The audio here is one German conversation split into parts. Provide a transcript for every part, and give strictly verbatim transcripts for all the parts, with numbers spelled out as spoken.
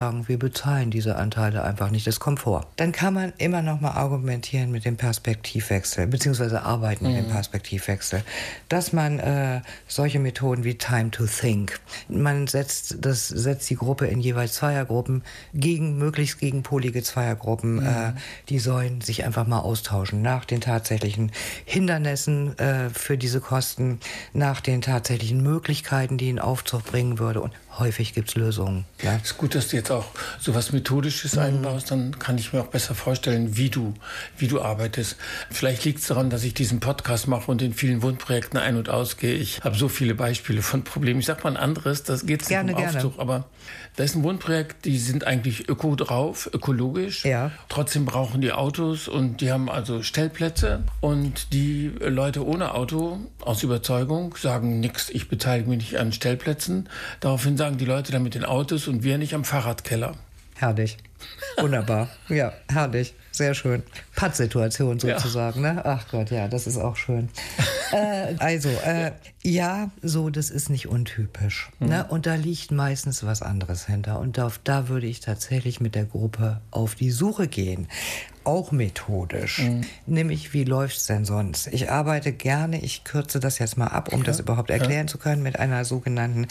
sagen, wir bezahlen diese Anteile einfach nicht, das kommt vor. Dann kann man immer noch mal argumentieren mit dem Perspektivwechsel, beziehungsweise arbeiten mit mhm. dem Perspektivwechsel, dass man äh, solche Methoden wie Time to Think, man setzt, das setzt die Gruppe in jeweils Zweiergruppen, gegen, möglichst gegenpolige Zweiergruppen, mhm. äh, die sollen sich einfach mal austauschen nach den tatsächlichen Hindernissen äh, für diese Kosten, nach den tatsächlichen Möglichkeiten, die ein Aufzug bringen würde, und häufig gibt es Lösungen. Ja? Es ist gut, dass du jetzt auch so was Methodisches mhm. einbaust, dann kann ich mir auch besser vorstellen, wie du, wie du arbeitest. Vielleicht liegt es daran, dass ich diesen Podcast mache und in vielen Wohnprojekten ein- und ausgehe. Ich habe so viele Beispiele von Problemen. Ich sage mal ein anderes, das geht nicht um Aufzug, aber da ist ein Wohnprojekt, die sind eigentlich öko drauf, ökologisch. Ja. Trotzdem brauchen die Autos und die haben also Stellplätze, und die Leute ohne Auto aus Überzeugung sagen nix, ich beteilige mich nicht an Stellplätzen. Daraufhin sagen die Leute dann mit den Autos und wir nicht am Fahrradkeller. Herrlich. Wunderbar. Ja, herrlich. Sehr schön. Pattsituation sozusagen, ja. Ne? Ach Gott, ja, das ist auch schön. äh, also, äh, ja, so, das ist nicht untypisch. Mhm. Ne? Und da liegt meistens was anderes hinter. Und da, da würde ich tatsächlich mit der Gruppe auf die Suche gehen. Auch methodisch. Mhm. Nämlich, wie läuft's denn sonst? Ich arbeite gerne, ich kürze das jetzt mal ab, um ja. das überhaupt erklären ja. zu können, mit einer sogenannten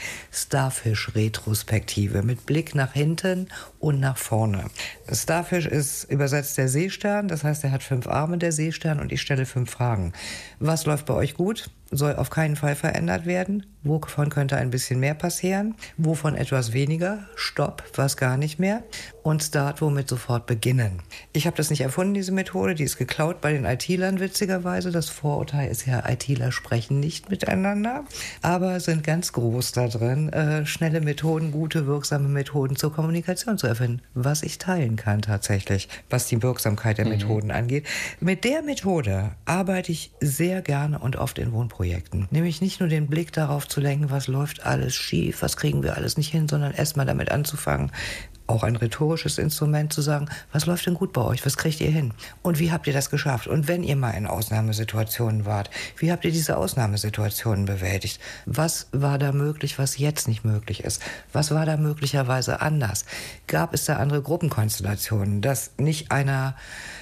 Starfish-Retrospektive, mit Blick nach hinten und nach vorne. Starfish ist übersetzt der Seestern, das heißt, er hat fünf Arme, der Seestern, und ich stelle fünf Fragen. Was läuft bei euch gut? Soll auf keinen Fall verändert werden? Wovon könnte ein bisschen mehr passieren? Wovon etwas weniger? Stopp, was gar nicht mehr? Und Start, womit sofort beginnen. Ich habe das nicht erfunden, diese Methode, die ist geklaut bei den I T-Lern witzigerweise. Das Vorurteil ist ja, I T-Ler sprechen nicht miteinander, aber sind ganz groß da drin, äh, schnelle Methoden, gute, wirksame Methoden zur Kommunikation zu erfinden, was ich teilen kann tatsächlich, was die Wirksamkeit der mhm. Methoden angeht. Mit der Methode arbeite ich sehr gerne und oft in Wohnprojekten. Nämlich nicht nur den Blick darauf zu lenken, was läuft alles schief, was kriegen wir alles nicht hin, sondern erstmal damit anzufangen, auch ein rhetorisches Instrument zu sagen, was läuft denn gut bei euch, was kriegt ihr hin und wie habt ihr das geschafft? Und wenn ihr mal in Ausnahmesituationen wart, wie habt ihr diese Ausnahmesituationen bewältigt? Was war da möglich, was jetzt nicht möglich ist? Was war da möglicherweise anders? Gab es da andere Gruppenkonstellationen, dass nicht einer,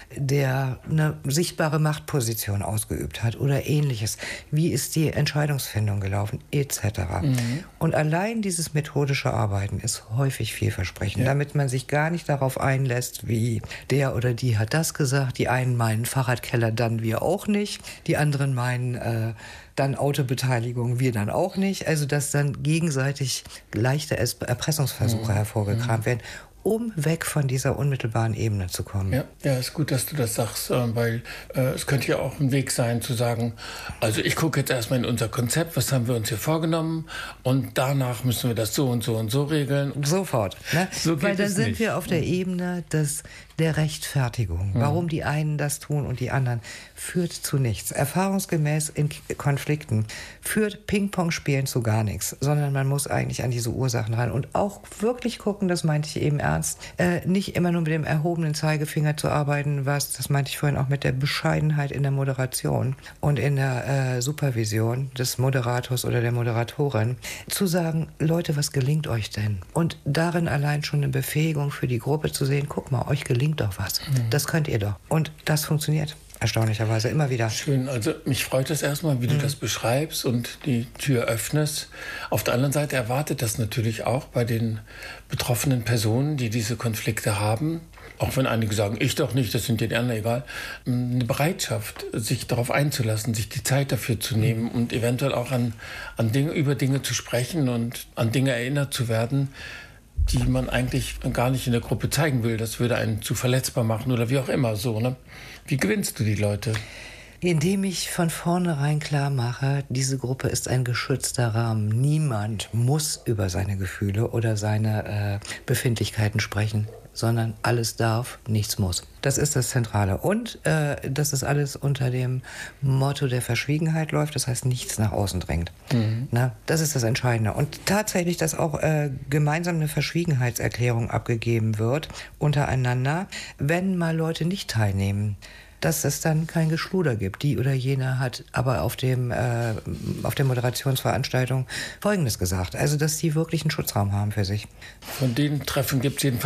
der eine sichtbare Machtposition ausgeübt hat oder ähnliches? Wie ist die Entscheidungsfindung gelaufen, et cetera. Mhm. Und allein dieses methodische Arbeiten ist häufig vielversprechend, ja. damit man sich gar nicht darauf einlässt, wie der oder die hat das gesagt. Die einen meinen Fahrradkeller, dann wir auch nicht. Die anderen meinen äh, dann Autobeteiligung, wir dann auch nicht. Also dass dann gegenseitig leichte Erpressungsversuche mhm. hervorgekramt werden, um weg von dieser unmittelbaren Ebene zu kommen. Ja, ja, ist gut, dass du das sagst, weil äh, es könnte ja auch ein Weg sein, zu sagen, also ich gucke jetzt erstmal in unser Konzept, was haben wir uns hier vorgenommen, und danach müssen wir das so und so und so regeln. Sofort. Ne? So weil dann sind nicht. wir auf der Ebene des, der Rechtfertigung. Mhm. Warum die einen das tun und die anderen, führt zu nichts. Erfahrungsgemäß in Konflikten führt Ping-Pong-Spielen zu gar nichts, sondern man muss eigentlich an diese Ursachen ran und auch wirklich gucken, das meinte ich eben ernst, äh, nicht immer nur mit dem erhobenen Zeigefinger zu arbeiten, was, das meinte ich vorhin auch mit der Bescheidenheit in der Moderation und in der äh, Supervision des Moderators oder der Moderatorin, zu sagen, Leute, was gelingt euch denn? Und darin allein schon eine Befähigung für die Gruppe zu sehen, guck mal, euch gelingt doch was. Mhm. Das könnt ihr doch. Und das funktioniert. Erstaunlicherweise immer wieder. Schön, also mich freut es erstmal, wie du mhm. das beschreibst und die Tür öffnest. Auf der anderen Seite erwartet das natürlich auch bei den betroffenen Personen, die diese Konflikte haben, auch wenn einige sagen, ich doch nicht, das sind den anderen egal, eine Bereitschaft, sich darauf einzulassen, sich die Zeit dafür zu nehmen mhm. und eventuell auch an, an Dinge, über Dinge zu sprechen und an Dinge erinnert zu werden, die man eigentlich gar nicht in der Gruppe zeigen will. Das würde einen zu verletzbar machen oder wie auch immer so, ne? Wie gewinnst du die Leute? Indem ich von vornherein klar mache, diese Gruppe ist ein geschützter Rahmen. Niemand muss über seine Gefühle oder seine äh, Befindlichkeiten sprechen, sondern alles darf, nichts muss. Das ist das Zentrale. Und äh, dass es alles unter dem Motto der Verschwiegenheit läuft, das heißt, nichts nach außen dringt. Mhm. Na, das ist das Entscheidende. Und tatsächlich, dass auch äh, gemeinsam eine Verschwiegenheitserklärung abgegeben wird untereinander, wenn mal Leute nicht teilnehmen, dass es dann kein Geschluder gibt. Die oder jene hat aber auf dem äh, auf der Moderationsveranstaltung Folgendes gesagt. Also, dass die wirklich einen Schutzraum haben für sich. Von den Treffen gibt es jedenfalls